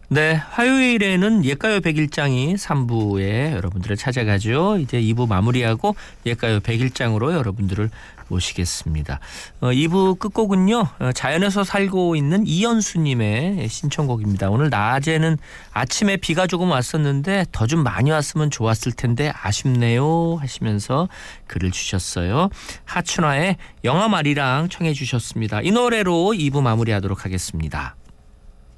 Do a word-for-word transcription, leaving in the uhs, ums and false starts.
네, 화요일에는 옛가요 백일장이 삼 부에 여러분들을 찾아가죠. 이제 이 부 마무리하고 옛가요 백일장으로 여러분들을 모시겠습니다. 어, 이 부 끝곡은요. 어, 자연에서 살고 있는 이연수님의 신청곡입니다. 오늘 낮에는 아침에 비가 조금 왔었는데 더 좀 많이 왔으면 좋았을 텐데 아쉽네요 하시면서 글을 주셨어요. 하춘화의 영화말이랑 청해 주셨습니다. 이 노래로 이 부 마무리하도록 하겠습니다.